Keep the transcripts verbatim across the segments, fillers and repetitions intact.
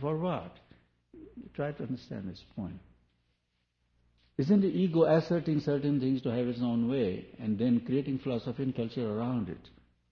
For what? Try to understand this point. Isn't the ego asserting certain things to have its own way and then creating philosophy and culture around it?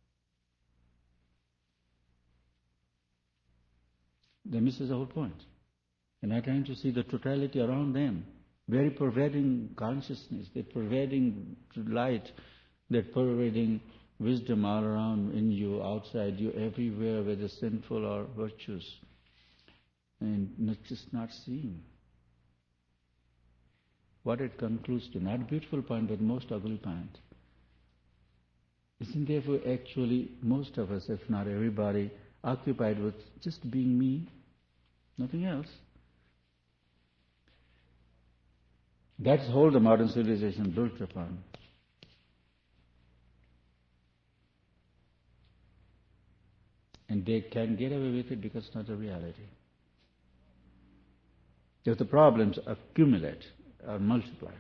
They misses the whole point. They're not trying to see the totality around them. Very pervading consciousness, they're pervading light, they're pervading wisdom all around in you, outside you, everywhere, whether sinful or virtuous. And not just not seeing. What it concludes to, not a beautiful point, but most ugly point. Isn't therefore actually most of us, if not everybody, occupied with just being me, nothing else? That's all the modern civilization built upon. And they can get away with it because it's not a reality. If the problems accumulate or multiply.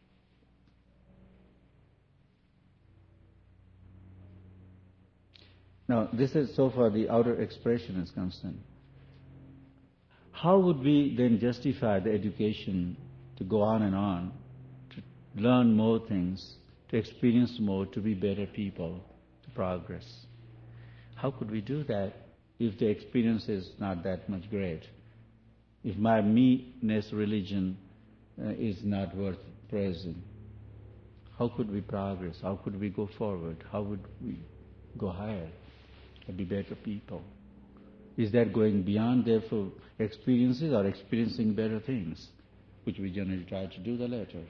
Now, this is so far the outer expression is concerned. How would we then justify the education to go on and on, to learn more things, to experience more, to be better people, to progress? How could we do that if the experience is not that much great? If my me-ness religion uh, is not worth praising, how could we progress? How could we go forward? How would we go higher and be better people? Is that going beyond, therefore, experiences or experiencing better things, which we generally try to do the latter?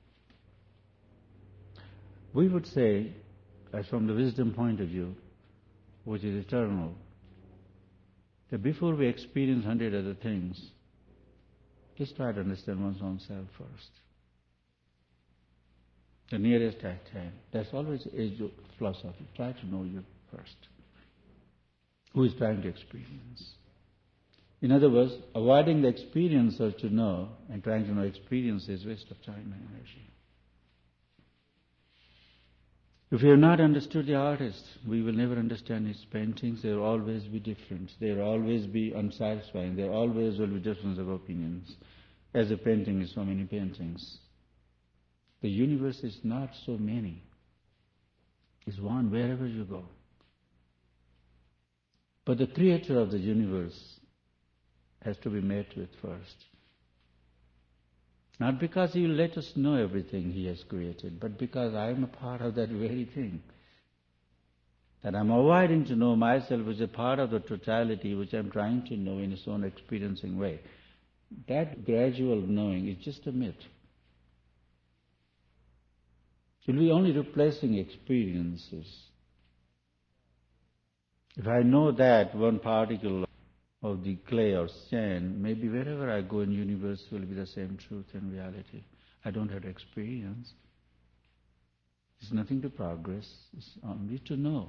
We would say, as from the wisdom point of view, which is eternal, that before we experience hundred other things, let's try to understand one's own self first. The nearest at hand. That's always age of philosophy. Try to know you first. Who is trying to experience? In other words, avoiding the experiencer to know and trying to know experience is waste of time and energy. If we have not understood the artist, we will never understand his paintings. There will always be difference. There will always be unsatisfying. There always will be difference of opinions. As a painting is so many paintings. The universe is not so many. It's one wherever you go. But the creator of the universe has to be met with first. Not because he will let us know everything he has created, but because I am a part of that very thing. That I am avoiding to know myself as a part of the totality which I am trying to know in its own experiencing way. That gradual knowing is just a myth. It will be only replacing experiences. If I know that one particle of the clay or sand, maybe wherever I go in the universe will be the same truth and reality. I don't have to experience. It's nothing to progress. It's only to know.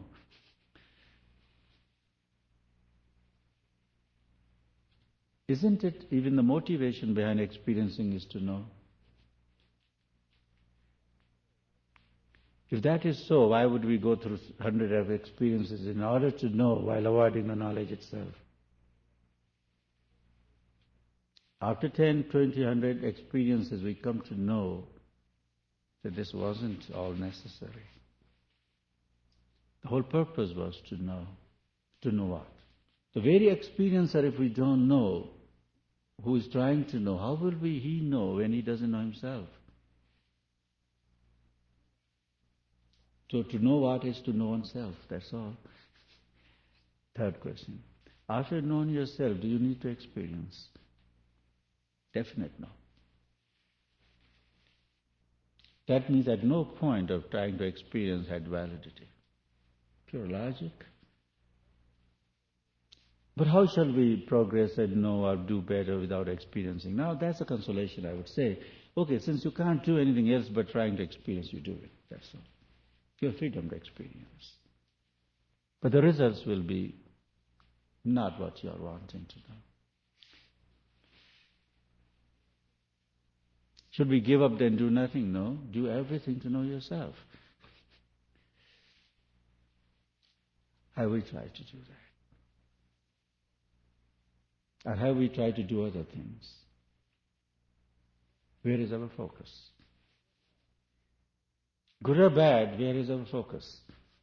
Isn't it even the motivation behind experiencing is to know? If that is so, why would we go through hundreds of experiences in order to know while avoiding the knowledge itself? After ten, twenty, one hundred experiences, we come to know that this wasn't all necessary. The whole purpose was to know. To know what? The very experiencer, if we don't know, who is trying to know, how will we, he know when he doesn't know himself? So to know what is to know oneself, that's all. Third question. After knowing yourself, do you need to experience? Definite no. That means at no point of trying to experience had validity. Pure logic. But how shall we progress and know or do better without experiencing? Now that's a consolation, I would say. Okay, since you can't do anything else but trying to experience, you do it. That's all. You have freedom to experience. But the results will be not what you are wanting to know. Should we give up then do nothing? No. Do everything to know yourself. I will try to do that. Or have we tried to do other things? Where is our focus? Good or bad, where is our focus?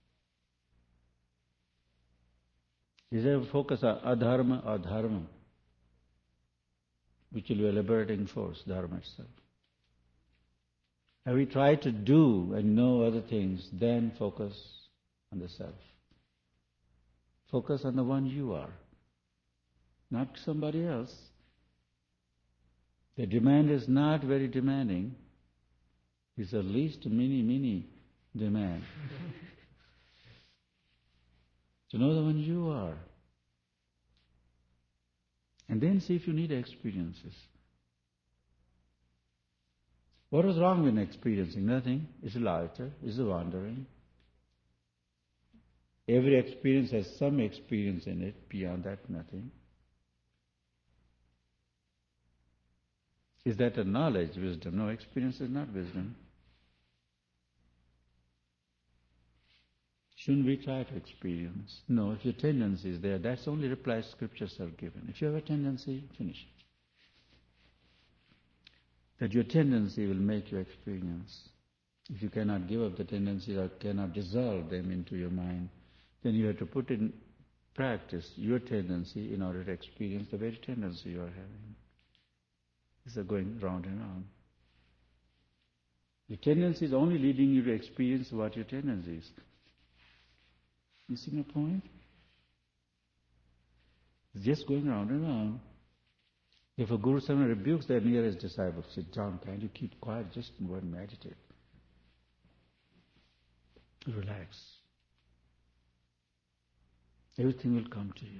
Is our focus on adharma or dharma, which will be a liberating force, dharma itself? Have we tried to do and know other things, then focus on the self? Focus on the one you are, not somebody else. The demand is not very demanding. It's the least mini, mini demand. To know the one you are. And then see if you need experiences. What was wrong with experiencing? Nothing. It's lighter, it's wandering. Every experience has some experience in it, beyond that nothing. Is that a knowledge, wisdom? No, experience is not wisdom. Shouldn't we try to experience? No, if your tendency is there, that's the only reply scriptures have given. If you have a tendency, finish it. That your tendency will make you experience. If you cannot give up the tendencies or cannot dissolve them into your mind, then you have to put in practice your tendency in order to experience the very tendency you are having. This is going round and round. Your tendency is only leading you to experience what your tendency is. You see my point? It's just going round and round. If a Guru Sangha rebukes their nearest disciple, say, John, can't you keep quiet? Just go and meditate. Relax. Everything will come to you.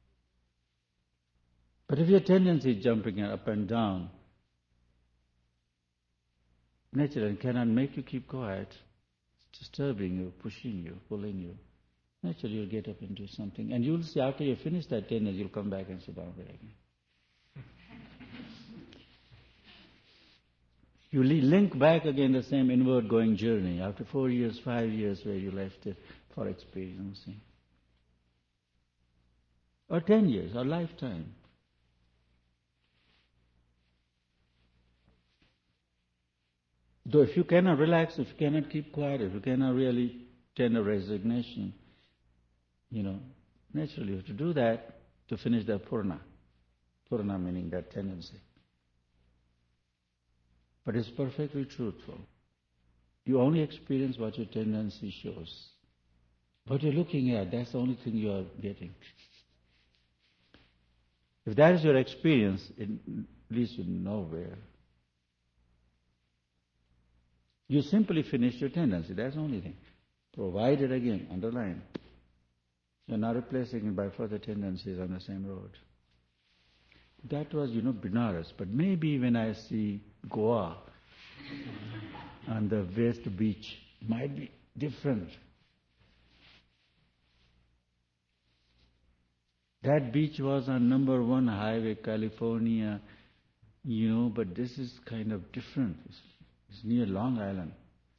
But if your tendency is jumping up and down, naturally cannot make you keep quiet, it's disturbing you, pushing you, pulling you. Naturally you'll get up and do something. And you'll see after you finish that tendency, you'll come back and sit down there again. You link back again the same inward going journey after four years, five years where you left it for experiencing. Or ten years, or lifetime. Though if you cannot relax, if you cannot keep quiet, if you cannot really tender resignation, you know, naturally you have to do that to finish the purna. Purna meaning that tendency. But it's perfectly truthful. You only experience what your tendency shows. What you're looking at, that's the only thing you are getting. If that is your experience, it leads you nowhere. You simply finish your tendency, that's the only thing. Provided again, underline, you're not replacing it by further tendencies on the same road. That was, you know, Benares, but maybe when I see Goa on the West Beach, it might be different. That beach was on number one highway, California, you know, but this is kind of different. It's, it's near Long Island.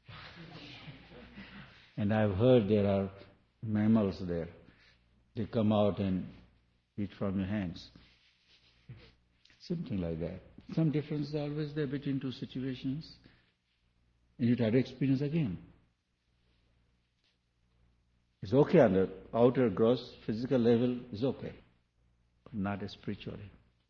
And I've heard there are mammals there. They come out and eat from your hands. Something like that. Some difference is always there between two situations. And you try to experience again. It's okay on the outer gross physical level, it's okay. But not spiritually.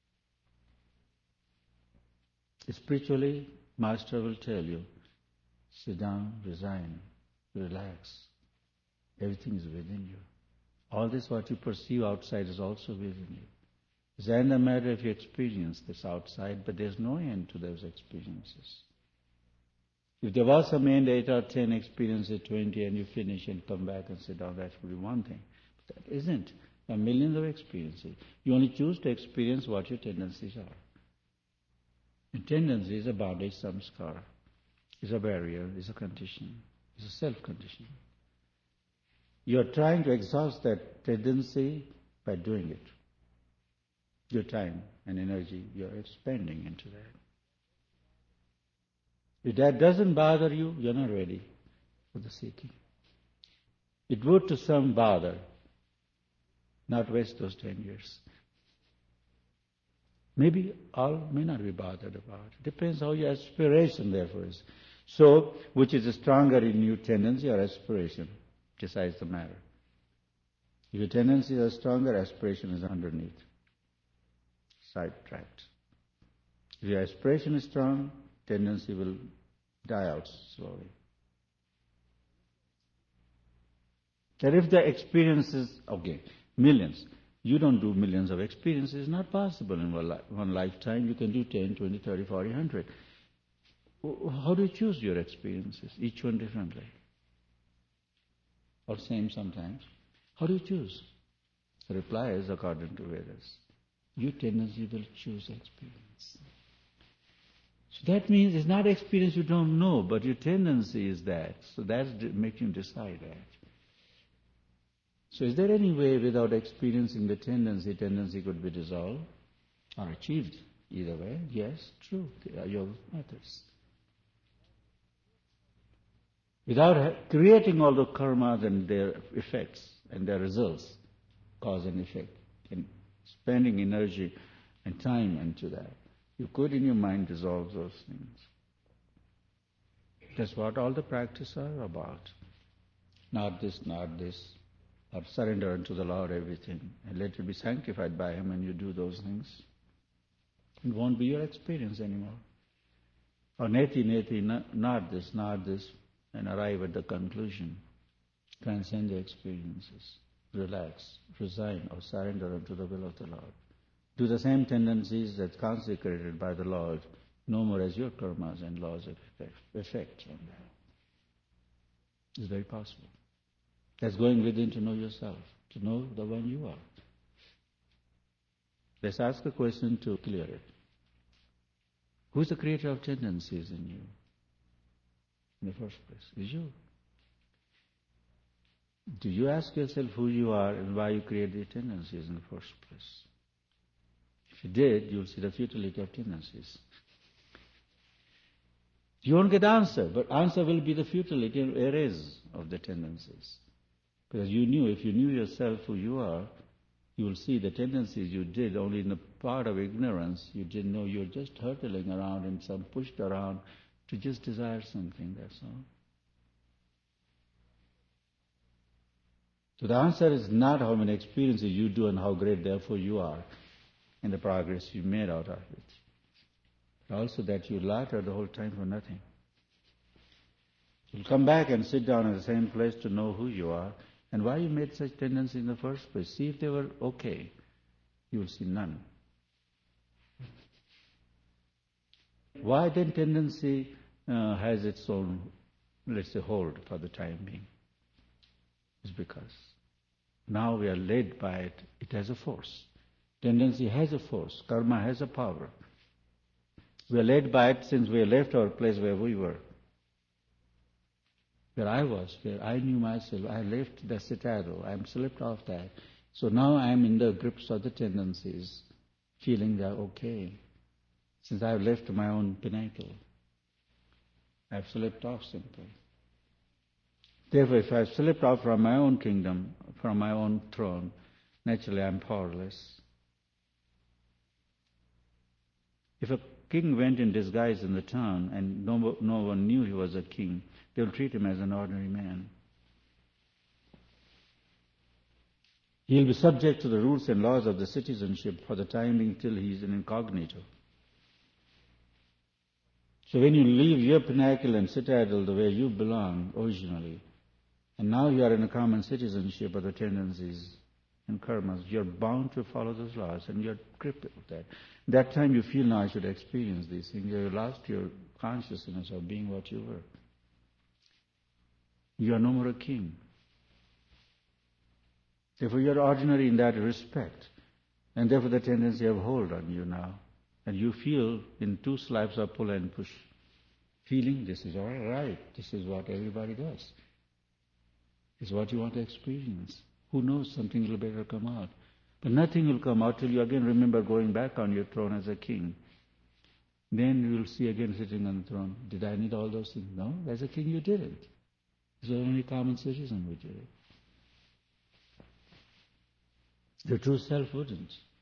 Spiritually, Master will tell you, sit down, resign, relax. Everything is within you. All this what you perceive outside is also within you. It's a matter if you experience this outside, but there's no end to those experiences. If there was some end, eight or ten experiences, twenty, and you finish and come back and sit down, that would be one thing. But that isn't. There are millions of experiences. You only choose to experience what your tendencies are. And tendency is a bondage, samskara. It's a barrier, it's a condition, it's a self-condition. You are trying to exhaust that tendency by doing it. Your time and energy, you are expending into that. If that doesn't bother you, you're not ready for the seeking. It would to some bother, not waste those ten years. Maybe all may not be bothered about. It depends how your aspiration therefore is. So, which is stronger in you, tendency or aspiration, decides the matter. If your tendencies are stronger, aspiration is underneath, sidetracked. If your aspiration is strong, tendency will die out slowly. That if the experiences, okay, millions, you don't do millions of experiences, it's not possible in one, li- one lifetime. You can do ten, twenty, thirty, forty, one hundred. How do you choose your experiences? Each one differently. Or same sometimes. How do you choose? The reply is according to Vedas. Your tendency will choose experience. So that means it's not experience you don't know, but your tendency is that. So that's making you decide that. So is there any way without experiencing the tendency, tendency could be dissolved or achieved? Either way, yes, true. They are your methods. Without ha- creating all the karmas and their effects and their results, cause and effect, and spending energy and time into that, you could in your mind dissolve those things. That's what all the practice are about. Not this, not this. Or surrender unto the Lord everything and let it be sanctified by Him, and you do those things. It won't be your experience anymore. Or neti, neti, not, not this, not this, and arrive at the conclusion. Transcend the experiences. Relax, resign, or surrender unto the will of the Lord. Do the same tendencies that's consecrated by the Lord, no more as your karmas and laws of effect, effect on that. It's very possible. That's going within to know yourself, to know the one you are. Let's ask a question to clear it. Who is the creator of tendencies in you? In the first place, is you. Do you ask yourself who you are and why you create the tendencies in the first place? If you did, you'll see the futility of tendencies. You won't get answer, but answer will be the futility and erase of the tendencies. Because you knew, if you knew yourself who you are, you will see the tendencies you did only in the part of ignorance. You didn't know you were just hurtling around and some pushed around to just desire something, that's all. So the answer is not how many experiences you do and how great therefore you are and the progress you made out of it. But also that you latter the whole time for nothing. You'll come back and sit down in the same place to know who you are and why you made such tendencies in the first place. See if they were okay. You will see none. Why then tendency uh, has its own, let's say, hold for the time being? It's because now we are led by it. It has a force. Tendency has a force. Karma has a power. We are led by it since we left our place where we were. Where I was, where I knew myself. I left the citadel. I'm slipped off that. So now I'm in the grips of the tendencies, feeling they're okay. Since I've left my own pinnacle, I've slipped off simply. Therefore, if I've slipped off from my own kingdom, from my own throne, naturally I'm powerless. If a king went in disguise in the town and no, no one knew he was a king, they'll treat him as an ordinary man. He'll be subject to the rules and laws of the citizenship for the time being till he's an incognito. So when you leave your pinnacle and citadel the way you belong originally, and now you are in a common citizenship of the tendencies and karmas, you're bound to follow those laws and you're gripped with that. That time you feel, now I should experience these things. You lost your consciousness of being what you were. You are no more a king. Therefore you are ordinary in that respect. And therefore the tendency have hold on you now. And you feel in two slabs of pull and push. Feeling this is all right. This is what everybody does. This is what you want to experience. Who knows, something will better come out. But nothing will come out till you again remember going back on your throne as a king. Then you will see again sitting on the throne. Did I need all those things? No, as a king you didn't. As the only common citizen who did it. The true self wouldn't.